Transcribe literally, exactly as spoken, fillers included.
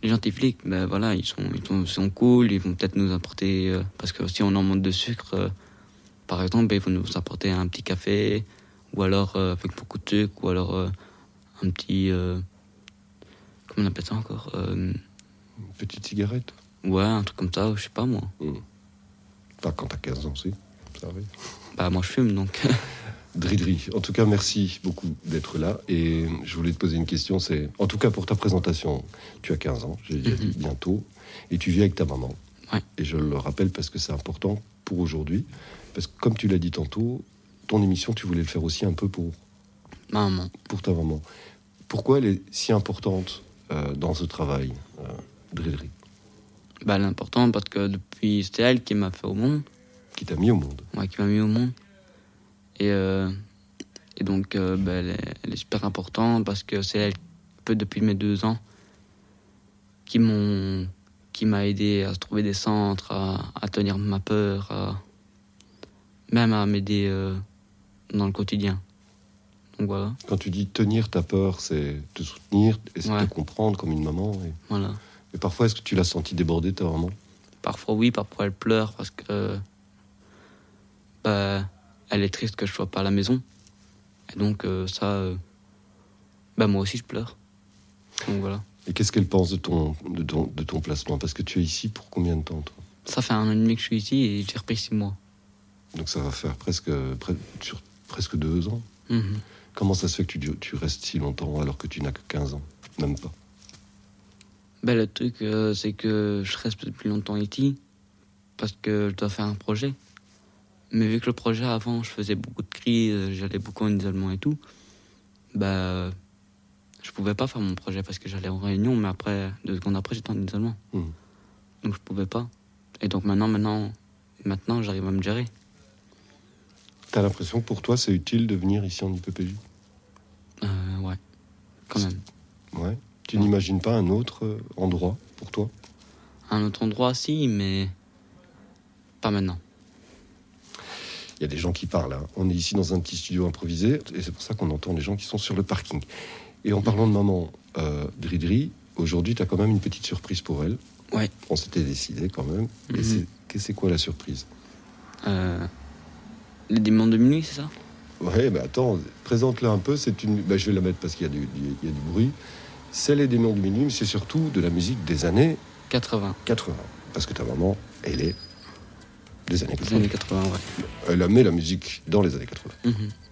les gentils flics, ben voilà, ils sont, ils sont, sont cool, ils vont peut-être nous apporter, euh, parce que si on en manque de sucre, euh, par exemple, ben, ils vont nous apporter un petit café, ou alors euh, avec beaucoup de sucre, ou alors euh, un petit, euh, comment on appelle ça encore euh, Une petite cigarette. Ouais, un truc comme ça, je sais pas moi. Mmh. Pas quand t'as quinze ans, si, ça arrive. Bah moi je fume donc. Dridri, en tout cas merci beaucoup d'être là, et je voulais te poser une question, c'est, en tout cas pour ta présentation, tu as quinze ans, j'ai déjà Mm-hmm. dit bientôt, et tu vis avec ta maman. Ouais. Et je le rappelle parce que c'est important pour aujourd'hui, parce que comme tu l'as dit tantôt, ton émission tu voulais le faire aussi un peu pour, Ma maman. pour ta maman. Pourquoi elle est si importante euh, dans ce travail, euh, Dridri, Bah l'important parce que depuis c'est elle qui m'a fait au monde, qui t'a mis au monde? moi qui m'a mis au monde. Et, euh, et donc euh, bah, elle, est, elle est super importante parce que c'est elle, peu depuis mes deux ans, qui m'ont, qui m'a aidé à se trouver des centres, à, à tenir ma peur, à, même à m'aider euh, dans le quotidien. Donc voilà. Quand tu dis tenir ta peur, c'est te soutenir, essayer Ouais. de te comprendre comme une maman. Et, Voilà. et parfois, est-ce que tu l'as senti déborder, ta maman? Parfois oui, parfois elle pleure parce que bah, elle est triste que je sois pas à la maison. Et donc euh, ça, euh, bah moi aussi je pleure. Donc voilà. Et qu'est-ce qu'elle pense de ton, de, ton, de ton placement? Parce que tu es ici pour combien de temps, toi? Ça fait un an et demi que je suis ici et j'ai repris six mois. Donc ça va faire presque, pre- sur presque deux ans. Mhm. Comment ça se fait que tu, tu restes si longtemps alors que tu n'as que quinze ans? Même pas. Ben, le truc, euh, c'est que je reste depuis longtemps ici parce que je dois faire un projet. Mais vu que le projet avant, je faisais beaucoup de crises, j'allais beaucoup en isolement et tout, bah, je pouvais pas faire mon projet parce que j'allais en réunion, mais après, deux secondes après, j'étais en isolement. Mmh. Donc je pouvais pas. Et donc maintenant, maintenant, maintenant, j'arrive à me gérer. T'as l'impression que pour toi, c'est utile de venir ici en I P P J? Euh, ouais, quand même. Ouais. Tu Ouais. n'imagines pas un autre euh, endroit pour toi? Un autre endroit, si, mais pas maintenant. Il y a des gens qui parlent. Hein. On est ici dans un petit studio improvisé, et c'est pour ça qu'on entend les gens qui sont sur le parking. Et en parlant de maman, euh, Dridri, aujourd'hui, tu as quand même une petite surprise pour elle. Ouais. On s'était décidé quand même. Et Mhm. c'est, que- c'est quoi la surprise? Euh, les démons de minuit, c'est ça? Ouais, mais attends, présente-la un peu. C'est une... bah, je vais la mettre parce qu'il y a du, il y a du bruit. C'est les démons de minuit, mais c'est surtout de la musique des années quatre-vingts. quatre-vingts. Parce que ta maman, elle est des années Les quatre-vingts. années quatre-vingts, ouais. Elle a mis la musique dans les années quatre-vingts. Mhm.